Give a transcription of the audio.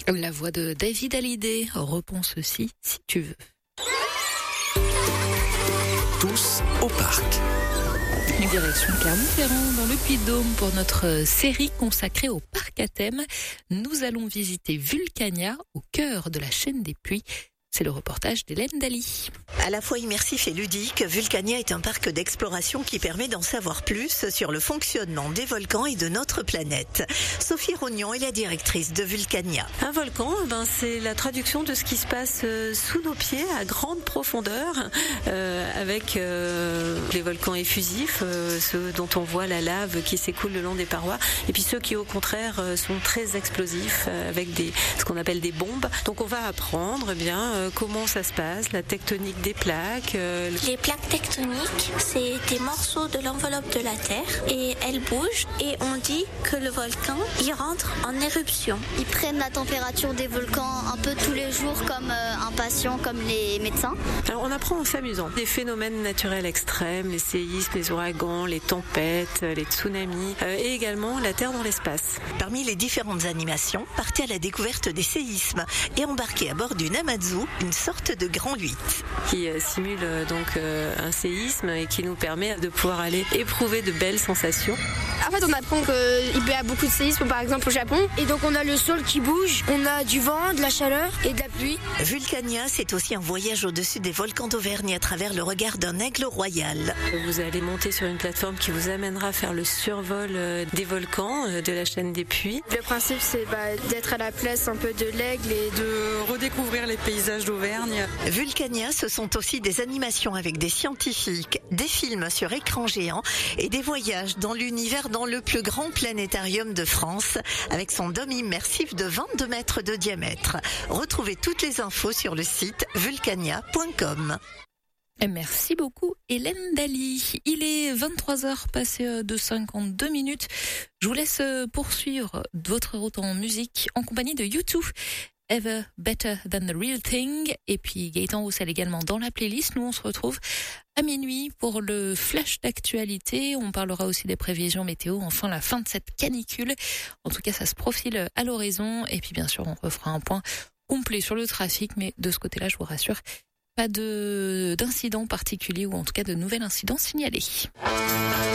La voix de David Hallyday reprend ceci si tu veux. Tous au parc. Direction Clermont-Ferrand dans le Puy-de-Dôme pour notre série consacrée au parc à thème. Nous allons visiter Vulcania au cœur de la chaîne des Puys. C'est le reportage d'Hélène Daly. À la fois immersif et ludique, Vulcania est un parc d'exploration qui permet d'en savoir plus sur le fonctionnement des volcans et de notre planète. Sophie Rognon est la directrice de Vulcania. Un volcan, c'est la traduction de ce qui se passe sous nos pieds à grande profondeur, avec les volcans effusifs, ceux dont on voit la lave qui s'écoule le long des parois, et puis ceux qui au contraire sont très explosifs, avec ce qu'on appelle des bombes. Donc on va apprendre comment ça se passe, la tectonique des plaques. Les plaques tectoniques, c'est des morceaux de l'enveloppe de la Terre et elles bougent et on dit que le volcan, il rentre en éruption. Ils prennent la température des volcans un peu tous les jours comme un patient, comme les médecins. Alors on apprend en s'amusant. Des phénomènes naturels extrêmes, les séismes, les ouragans, les tempêtes, les tsunamis et également la Terre dans l'espace. Parmi les différentes animations, partez à la découverte des séismes et embarquez à bord d'une Amazu, une sorte de grand 8. Qui simule donc un séisme et qui nous permet de pouvoir aller éprouver de belles sensations. En fait, on apprend qu'il y a beaucoup de séismes, par exemple au Japon, et donc on a le sol qui bouge, on a du vent, de la chaleur et de la pluie. Vulcania, c'est aussi un voyage au-dessus des volcans d'Auvergne à travers le regard d'un aigle royal. Vous allez monter sur une plateforme qui vous amènera à faire le survol des volcans de la chaîne des Puys. Le principe, c'est d'être à la place un peu de l'aigle et de redécouvrir les paysages d'Auvergne. Vulcania, ce sont aussi des animations avec des scientifiques, des films sur écran géant et des voyages dans l'univers dans le plus grand planétarium de France avec son dôme immersif de 22 mètres de diamètre. Retrouvez toutes les infos sur le site vulcania.com. Merci beaucoup Hélène Daly. Il est 23h passé de 52 minutes. Je vous laisse poursuivre votre route en musique en compagnie de U2. Ever Better Than the Real Thing. Et puis Gaëtan Roussel également dans la playlist. Nous on se retrouve à minuit pour le flash d'actualité. On parlera aussi des prévisions météo. Enfin la fin de cette canicule. En tout cas ça se profile à l'horizon. Et puis bien sûr on refera un point complet sur le trafic. Mais de ce côté-là je vous rassure, pas d'incident particulier ou en tout cas de nouvel incident signalé.